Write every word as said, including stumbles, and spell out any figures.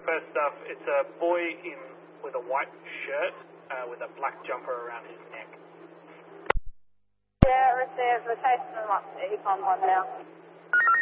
First up, it's a boy in with a white shirt uh, with a black jumper around his neck. Yeah, received. We're chasing them up to Econ one now.